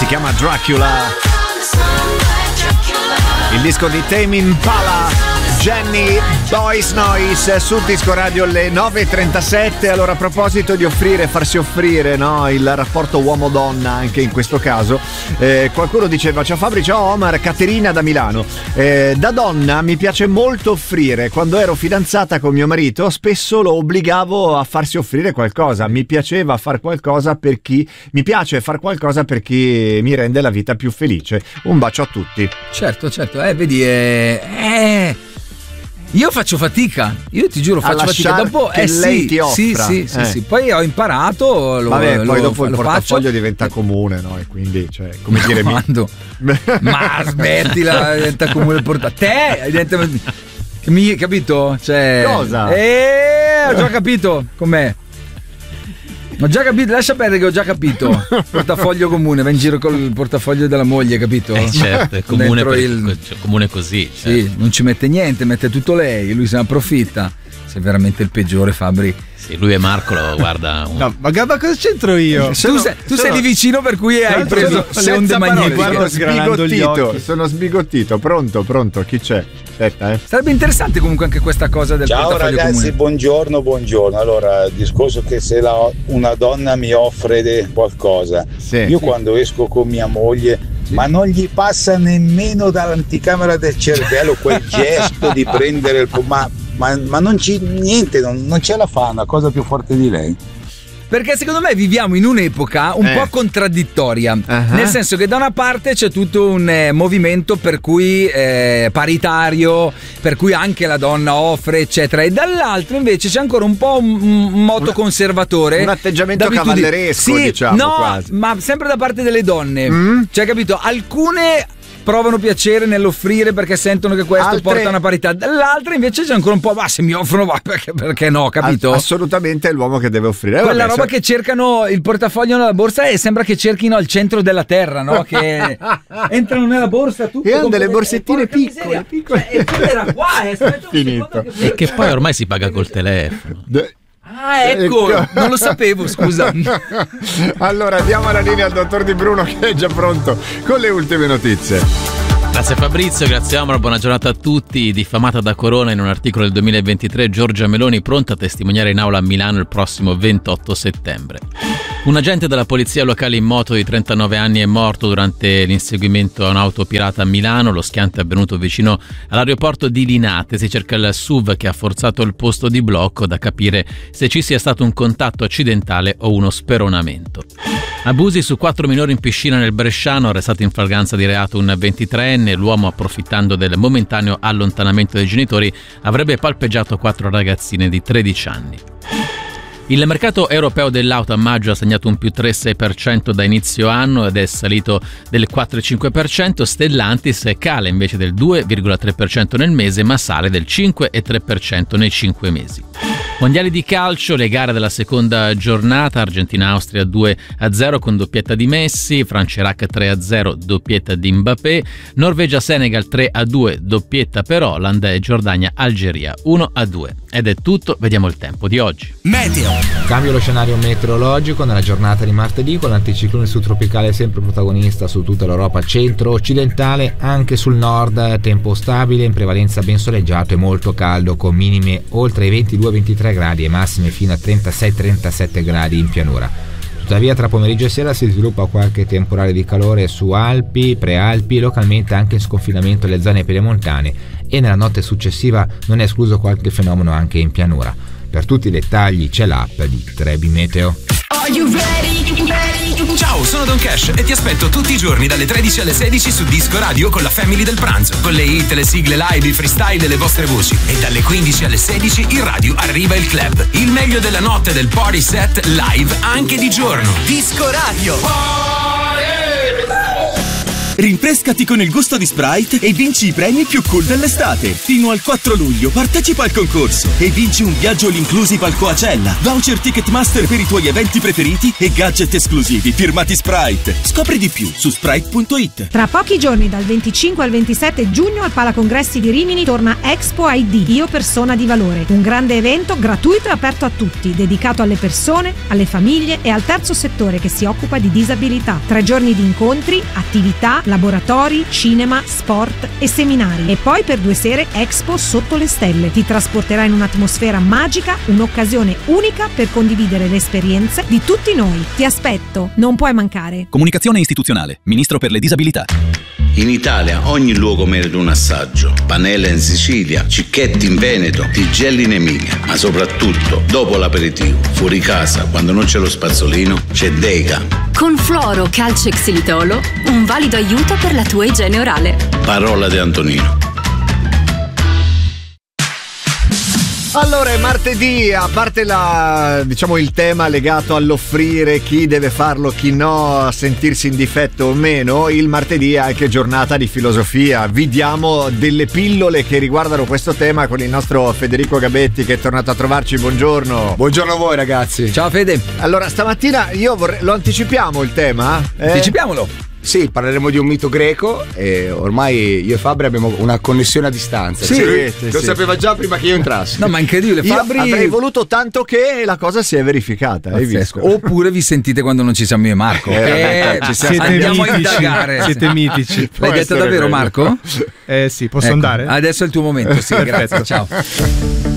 si chiama Dracula. Il disco di Tame Impala, Jenny Boys Noise, su Disco Radio alle 9.37. Allora, a proposito di offrire, farsi offrire, no? Il rapporto uomo-donna anche in questo caso, qualcuno diceva: ciao Fabri, ciao Omar, Caterina da Milano. Da donna mi piace molto offrire. Quando ero fidanzata con mio marito spesso lo obbligavo a farsi offrire qualcosa. Mi piaceva far qualcosa per chi mi piace, far qualcosa per chi mi rende la vita più felice. Un bacio a tutti. Certo, vedi, io faccio fatica, io ti giuro, faccio fatica dopo che lei ti offra. Sì. Poi ho imparato, poi dopo il portafoglio faccio. Diventa comune, no? E quindi, cioè, come dire, ma smettila, diventa comune il portafoglio. Capito? Cioè, cosa? Ho già capito com'è. Ho già capito, lascia perdere che ho già capito. Portafoglio comune, va in giro col portafoglio della moglie, capito? Certo, è comune, comune così. Certo. Sì, non ci mette niente, mette tutto lei, lui se ne approfitta. Sei veramente il peggiore, Fabri. Sì, lui e Marco lo guarda. No, ma cosa c'entro io? Tu sei lì vicino, per cui hai preso le onde magnetiche. Sono sbigottito. Pronto, chi c'è? Aspetta, Sarebbe interessante comunque anche questa cosa del portafoglio comune. Ciao ragazzi, buongiorno. Allora, il discorso che se una donna mi offre qualcosa, io quando esco con mia moglie, ma non gli passa nemmeno dall'anticamera del cervello quel gesto di prendere il ma non c'è niente, non ce la fa una cosa più forte di lei. Perché secondo me viviamo in un'epoca un po' contraddittoria, nel senso che da una parte c'è tutto un movimento per cui paritario, per cui anche la donna offre eccetera, e dall'altro invece c'è ancora un po' un moto conservatore, un atteggiamento cavalleresco, diciamo, quasi. Ma sempre da parte delle donne, cioè, capito, alcune provano piacere nell'offrire perché sentono che questo porta una parità, dall'altra invece c'è ancora un po', ma se mi offrono perché no, capito? Assolutamente è l'uomo che deve offrire. Quella roba che cercano il portafoglio nella borsa e sembra che cerchino al centro della terra, no? Che entrano nella borsa tutti, e hanno delle borsettine piccole. E era qua, finito. E che poi ormai si paga col telefono. Ecco, non lo sapevo, scusa. Allora diamo la linea al dottor Di Bruno, che è già pronto con le ultime notizie. Grazie Fabrizio, grazie Omar, buona giornata a tutti. Diffamata da Corona in un articolo del 2023, Giorgia Meloni pronta a testimoniare in aula a Milano il prossimo 28 settembre. Un agente della polizia locale in moto di 39 anni è morto durante l'inseguimento a un'auto pirata a Milano. Lo schianto è avvenuto vicino all'aeroporto di Linate. Si cerca il SUV che ha forzato il posto di blocco, da capire se ci sia stato un contatto accidentale o uno speronamento. Abusi su 4 minori in piscina nel Bresciano, arrestato in flagranza di reato un 23enne. L'uomo, approfittando del momentaneo allontanamento dei genitori, avrebbe palpeggiato 4 ragazzine di 13 anni. Il mercato europeo dell'auto a maggio ha segnato un più 3,6% da inizio anno ed è salito del 4,5%. Stellantis cala invece del 2,3% nel mese, ma sale del 5,3% nei 5 mesi. Mondiali di calcio, le gare della seconda giornata: Argentina-Austria 2-0 con doppietta di Messi, Francia-Iraq 3-0 doppietta di Mbappé, Norvegia-Senegal 3-2 doppietta per Holland e Giordania-Algeria 1-2. Ed è tutto, vediamo il tempo di oggi. Meteo. Cambio lo scenario meteorologico nella giornata di martedì, con l'anticiclone subtropicale sempre protagonista su tutta l'Europa centro-occidentale, anche sul nord tempo stabile, in prevalenza ben soleggiato e molto caldo, con minime oltre i 22-23 gradi e massime fino a 36-37 gradi in pianura. Tuttavia tra pomeriggio e sera si sviluppa qualche temporale di calore su Alpi, Prealpi, localmente anche in sconfinamento alle zone pedemontane, e nella notte successiva non è escluso qualche fenomeno anche in pianura. Per tutti i dettagli c'è l'app di Trebi Meteo. Ciao, sono Don Cash e ti aspetto tutti i giorni dalle 13 alle 16 su Disco Radio con la Family del Pranzo, con le hit, le sigle live, i freestyle e le vostre voci. E dalle 15 alle 16 in radio arriva il club, il meglio della notte del party set live anche di giorno. Disco Radio. Rinfrescati con il gusto di Sprite e vinci i premi più cool dell'estate. Fino al 4 luglio partecipa al concorso e vinci un viaggio all inclusive al Coacella, voucher Ticketmaster per i tuoi eventi preferiti e gadget esclusivi firmati Sprite. Scopri di più su sprite.it. Tra pochi giorni, dal 25 al 27 giugno, al Palacongressi di Rimini torna Expo ID, Io Persona di Valore. Un grande evento gratuito e aperto a tutti, dedicato alle persone, alle famiglie e al terzo settore che si occupa di disabilità. 3 giorni di incontri, attività, laboratori, cinema, sport e seminari. E poi per 2 sere Expo sotto le stelle. Ti trasporterà in un'atmosfera magica, un'occasione unica per condividere le esperienze di tutti noi. Ti aspetto, non puoi mancare. Comunicazione istituzionale, Ministro per le disabilità. In Italia ogni luogo merita un assaggio. Panella in Sicilia, Cicchetti in Veneto, Tigelli in Emilia. Ma soprattutto, dopo l'aperitivo, fuori casa, quando non c'è lo spazzolino, c'è Dega. Con Fluoro, Calcio e Xilitolo, un valido aiuto per la tua igiene orale. Parola di Antonino. Allora è martedì, a parte il tema legato all'offrire chi deve farlo, chi no, a sentirsi in difetto o meno, il martedì è anche giornata di filosofia. Vi diamo delle pillole che riguardano questo tema con il nostro Federico Gabetti che è tornato a trovarci. Buongiorno. Buongiorno a voi ragazzi. Ciao Fede. Allora stamattina lo anticipiamo il tema? Anticipiamolo. Sì, parleremo di un mito greco e ormai io e Fabri abbiamo una connessione a distanza. Sì, lo sapeva già prima che io entrassi. No, ma incredibile, Fabri. Io avrei voluto tanto che la cosa si è verificata. Hai visto? Oppure vi sentite quando non ci siamo io e Marco. Andiamo a indagare. Siete mitici. L'hai detto davvero, Marco? Sì, posso andare? Adesso è il tuo momento, sì, grazie, ciao.